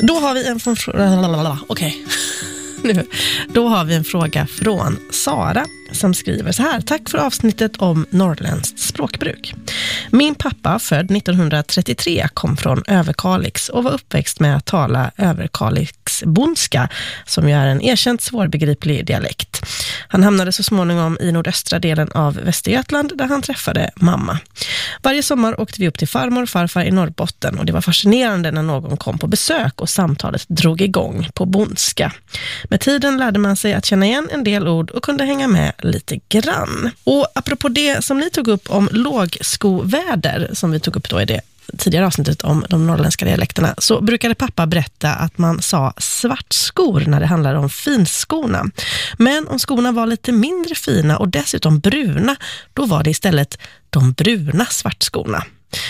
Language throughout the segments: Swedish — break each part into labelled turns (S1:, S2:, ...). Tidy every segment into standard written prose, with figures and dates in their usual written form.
S1: Då har vi en fråga från Sara som skriver så här: tack för avsnittet om norrländskt språkbruk. Min pappa, född 1933, kom från Överkalix och var uppväxt med att tala Överkalixbondska, som ju är en erkänt svårbegriplig dialekt. Han hamnade så småningom i nordöstra delen av Västergötland där han träffade mamma. Varje sommar åkte vi upp till farmor och farfar i Norrbotten och det var fascinerande när någon kom på besök och samtalet drog igång på bondska. Med tiden lärde man sig att känna igen en del ord och kunde hänga med lite grann. Och apropå det som ni tog upp om lågskoväder, som vi tog upp då i det tidigare avsnittet om de norrländska dialekterna, så brukade pappa berätta att man sa svartskor när det handlade om finskorna. Men om skorna var lite mindre fina och dessutom bruna, då var det istället de bruna svartskorna.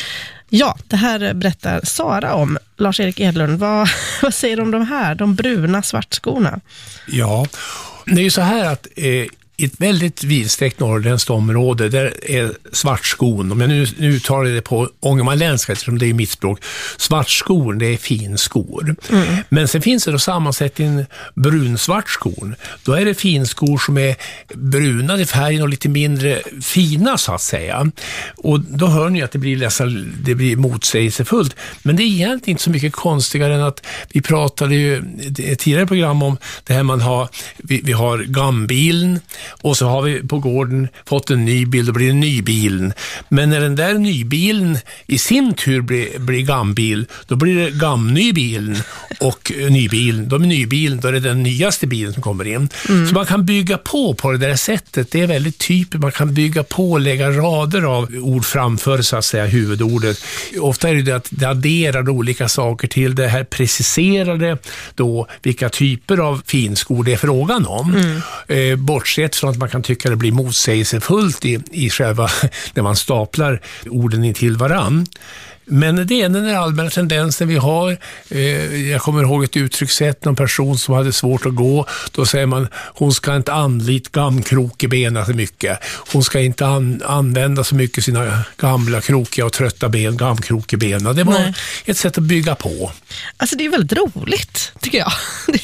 S1: Ja, det här berättar Sara om. Lars-Erik Edlund, vad säger du om de här, de bruna svartskorna?
S2: Ja, det är ju så här att i ett väldigt vidsträckt norrländskt område där är svartskon, om jag nu uttalar det på ångermanländska eftersom det är mitt språk, svartskor, det är finskor. Men sen finns det då sammansättningen brunsvartskon. Då är det finskor som är bruna i färgen och lite mindre fina så att säga. Och då hör ni att det blir motsägelsefullt. Men det är egentligen inte så mycket konstigare än att vi pratade ju i ett tidigare program om det här vi har gambilen. Och så har vi på gården fått en ny bil, då blir det nybilen. Men när den där nybilen i sin tur blir gambil, då blir det gamnybilen och nybilen. Då är nybilen, då är det den nyaste bilen som kommer in. Så man kan bygga på det där sättet. Det är väldigt typiskt. Man kan bygga på och lägga rader av ord framför så att säga huvudordet. Ofta är det att det adderar olika saker till det här preciserade då vilka typer av finskor det är frågan om. Bortsett från att man kan tycka det blir motsägelsefullt i själva när man staplar orden in till varann. Men det är den allmänna tendensen vi har. Jag kommer ihåg ett uttryckssätt, någon person som hade svårt att gå. Då säger man, hon ska inte anlita gamkrokebena så mycket. Hon ska inte använda så mycket sina gamla krokiga och trötta gamkrokebena. Det var ett sätt att bygga på.
S1: Alltså det är väldigt roligt, tycker jag.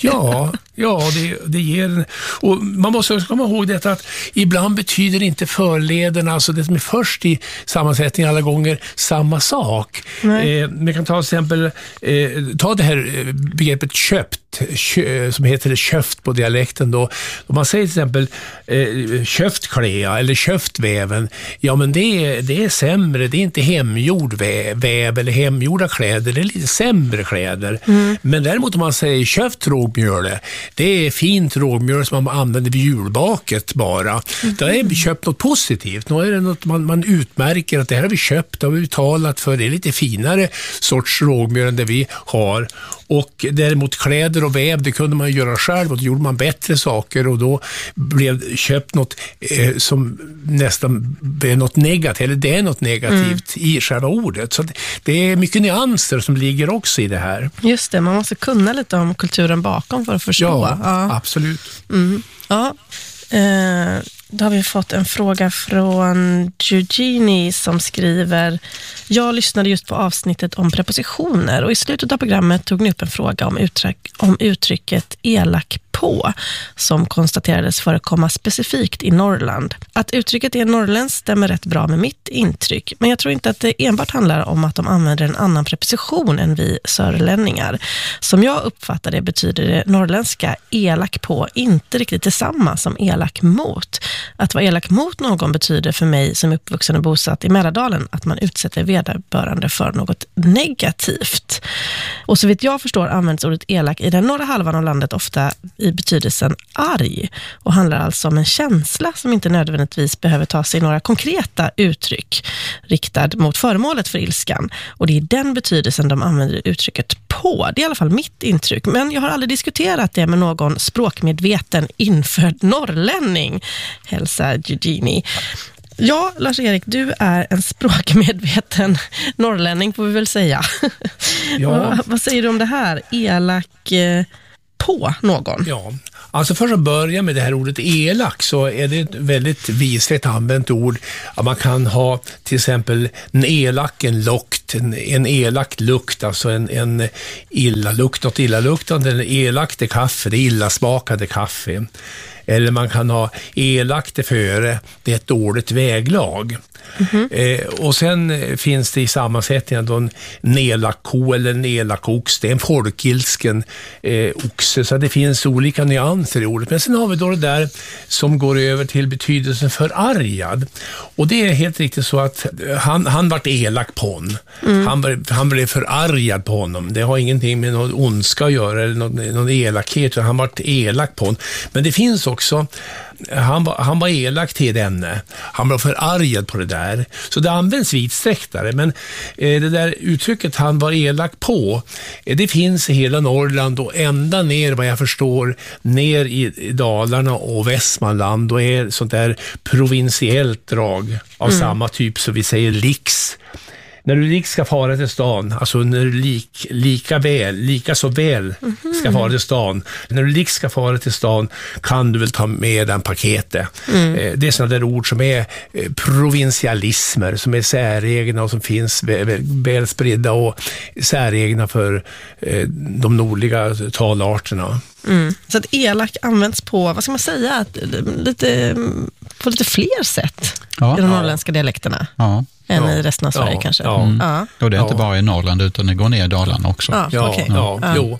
S2: Ja, det ger... Och man måste också komma ihåg detta att ibland betyder inte förleden, alltså det som är först i sammansättning alla gånger, samma sak. Man kan ta till exempel ta det här begreppet köpt som heter det köft på dialekten då. Om man säger till exempel köft klea eller köft väven, ja men det är sämre, det är inte hemgjord väv eller hemgjorda kläder, det är lite sämre kläder. Men däremot om man säger köft rågmjöl, det är fint rågmjöl som man använder vid julbaket bara. Det är köpt något positivt, nu är det något man utmärker att det här har vi köpt, det har vi betalat för, det är lite finare sorts rågmjöl än det vi har. Och däremot kläder och väv, det kunde man göra själv och då gjorde man bättre saker och då blev köpt något som nästan är något negativt, eller det är något negativt i själva ordet. Så det är mycket nyanser som ligger också i det här. Just
S1: det, man måste kunna lite om kulturen bakom för att förstå.
S2: Ja. Absolut.
S1: Ja. Då har vi fått en fråga från Eugenie som skriver: jag lyssnade just på avsnittet om prepositioner och i slutet av programmet tog ni upp en fråga om uttrycket elak på, som konstaterades förekomma specifikt i Norrland. Att uttrycket är norrländskt stämmer rätt bra med mitt intryck, men jag tror inte att det enbart handlar om att de använder en annan preposition än vi sörlänningar. Som jag uppfattar det betyder det norrländska elak på inte riktigt detsamma som elak mot. Att vara elak mot någon betyder för mig som uppvuxen och bosatt i Mälardalen att man utsätter vederbörande för något negativt. Och så vitt jag förstår används ordet elak i den norra halvan av landet ofta i betydelsen arg och handlar alltså om en känsla som inte nödvändigtvis behöver ta sig några konkreta uttryck riktad mot föremålet för ilskan. Och det är den betydelsen de använder uttrycket på. Det är i alla fall mitt intryck. Men jag har aldrig diskuterat det med någon språkmedveten infödd norrlänning. Hälsa Eugenie. Ja, Lars-Erik, du är en språkmedveten norrlänning får vi väl säga.
S2: Ja.
S1: Vad säger du om det här? Elak på någon?
S2: Ja, Alltså för att börja med det här ordet elak så är det ett väldigt visligt använt ord. Man kan ha till exempel en elak, en lukt, en elak lukt, alltså en illalukt, något illaluktande, en elak det kaffe, det illasmakade kaffe. Eller man kan ha elakt det före, det är ett dåligt väglag. Och sen finns det i sammansättningen då en elak ko eller en elak ox. Det är en folkilsken oxe, så det finns olika nyanser i ordet. Men sen har vi då det där som går över till betydelsen förargad. Och det är helt riktigt så att han vart elak på honom. Han blev förargad på honom. Det har ingenting med någon ondska att göra eller någon elakhet, utan han vart elak på honom. Men det finns också, han var elak till denne. Han var förargad på det där. Så det används vidsträcktare. Men det där uttrycket han var elak på, det finns i hela Norrland och ända ner, vad jag förstår, ner i Dalarna och Västmanland, och är sånt där provinsiellt drag av samma typ som vi säger liks. När du ska fara till stan, alltså när du lika så väl ska fara till stan. När du ska fara till stan kan du väl ta med den paketet. Det är sådana där ord som är provinsialismer, som är säregna och som finns väl spridda och säregna för de nordliga talarterna.
S1: Så att elak används på, vad ska man säga, på lite fler sätt i de norrländska dialekterna. Ja. Än i resten av Sverige kanske.
S3: Ja. Och det är inte bara i Norrland utan det går ner i Dalarna också.
S2: Jo.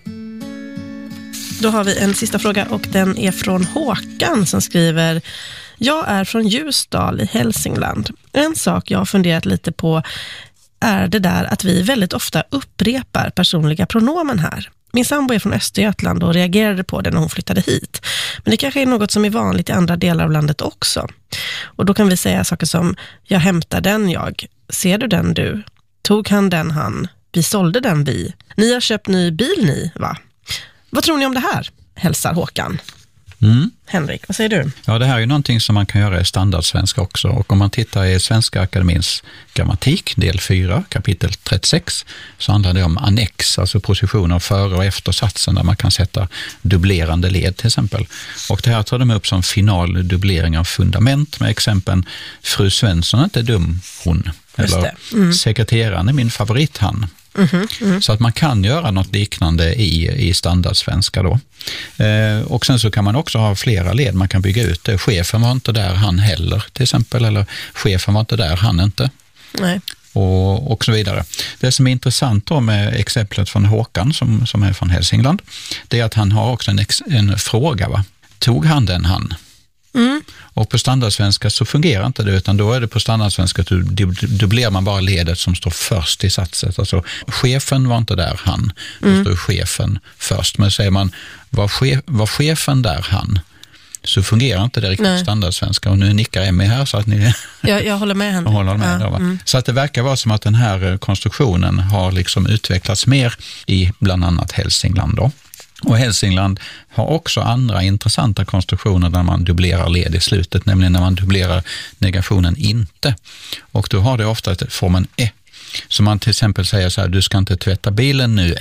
S1: Då har vi en sista fråga och den är från Håkan som skriver: jag är från Ljusdal i Hälsingland. En sak jag har funderat lite på är det där att vi väldigt ofta upprepar personliga pronomen här. Min sambo är från Östergötland och reagerade på det när hon flyttade hit. Men det kanske är något som är vanligt i andra delar av landet också. Och då kan vi säga saker som: jag hämtar den jag. Ser du den du? Tog han den han? Vi sålde den vi. Ni har köpt ny bil ni, va? Vad tror ni om det här? Hälsar Håkan. Henrik, vad säger du?
S3: Ja, det här är ju någonting som man kan göra i standardsvenska också. Och om man tittar i Svenska Akademins grammatik, del 4, kapitel 36, så handlar det om annex, alltså positioner före och efter satsen där man kan sätta dubblerande led till exempel. Och det här tar de upp som final dubblering av fundament med exempeln: fru Svensson är inte dum hon. Eller sekreteraren är min favorit han. Så att man kan göra något liknande i standardsvenska då. Och sen så kan man också ha flera led. Man kan bygga ut det. Chefen var inte där han heller till exempel. Eller chefen var inte där han inte.
S1: Nej.
S3: Och så vidare. Det som är intressant då med exemplet från Håkan som är från Hälsingland, det är att han har också en fråga. Va? Tog han den han? Och på standardsvenska så fungerar inte det, utan då är det på standardsvenska att dubblerar man bara ledet som står först i satset. Alltså chefen var inte där han, då står chefen först. Men säger man var chefen där han, så fungerar inte det riktigt standardsvenska. Och nu nickar Emmy här så att ni...
S1: Jag håller med henne.
S3: Håller med då, va? Så att det verkar vara som att den här konstruktionen har liksom utvecklats mer i bland annat Hälsingland då. Och Hälsingland har också andra intressanta konstruktioner där man dubblerar led i slutet, nämligen när man dubblerar negationen inte. Och då har det ofta formen e. Så man till exempel säger så här: du ska inte tvätta bilen nu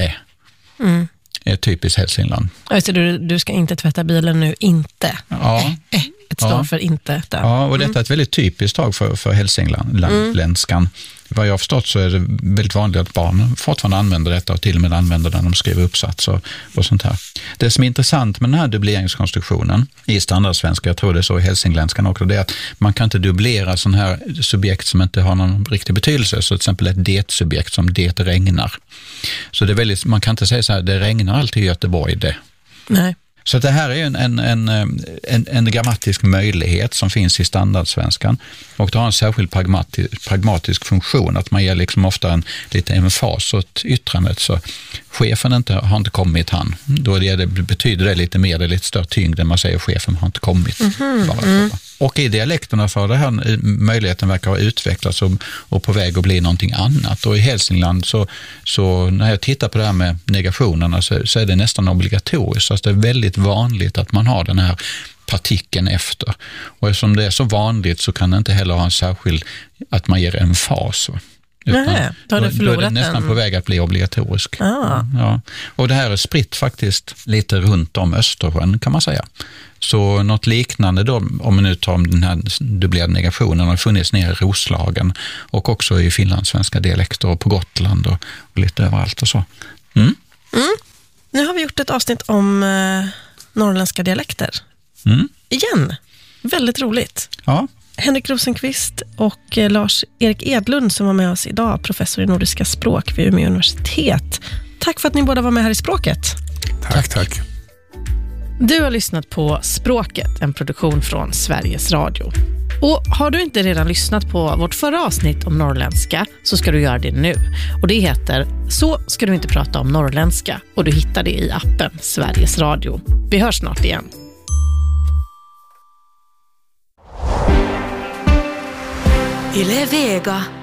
S3: är typiskt Hälsingland.
S1: Alltså, du ska inte tvätta bilen nu inte.
S3: Ja.
S1: Ett står för inte. Där.
S3: Ja, och detta är ett väldigt typiskt tag för hälsinglandskan. Vad jag har förstått så är det väldigt vanligt att barn fortfarande använder detta och till och med använder det när de skriver uppsats och sånt här. Det som är intressant med den här dubbleringskonstruktionen i standardsvenska, jag tror det är så i hälsingländskan också, det är att man kan inte dubblera sån här subjekt som inte har någon riktig betydelse. Så till exempel ett det-subjekt som det regnar. Så det är väldigt, man kan inte säga så här: det regnar alltid i Göteborg det.
S1: Nej.
S3: Så det här är en grammatisk möjlighet som finns i standardsvenskan, och det har en särskild pragmatisk funktion, att man ger liksom ofta en lite emfas åt yttrandet. Så chefen har inte kommit han, då betyder det lite mer, det är lite större tyngd än man säger chefen har inte kommit. Och i dialekterna så har det här möjligheten verkar ha utvecklats och på väg att bli någonting annat. Och i Hälsingland så när jag tittar på det här med negationerna så är det nästan obligatoriskt. Så det är väldigt vanligt att man har den här partikeln efter. Och eftersom det är så vanligt så kan det inte heller ha en särskild, att man ger en fas.
S1: Nej, då är det
S3: nästan på väg att bli obligatorisk.
S1: Ah.
S3: Ja. Och det här är spritt faktiskt lite runt om Östersjön kan man säga. Så något liknande då, om man nu tar den här dubblerade negationen, har funnits ner i Roslagen och också i finlandssvenska dialekter och på Gotland och lite överallt och så.
S1: Nu har vi gjort ett avsnitt om norrländska dialekter. Igen. Väldigt roligt.
S3: Ja.
S1: Henrik Rosenqvist och Lars-Erik Edlund som var med oss idag, professor i nordiska språk vid Umeå universitet. Tack för att ni båda var med här i Språket.
S2: Tack.
S1: Du har lyssnat på Språket, en produktion från Sveriges Radio. Och har du inte redan lyssnat på vårt förra avsnitt om norrländska så ska du göra det nu. Och det heter Så ska du inte prata om norrländska och du hittar det i appen Sveriges Radio. Vi hörs snart igen.
S4: Yle Vega.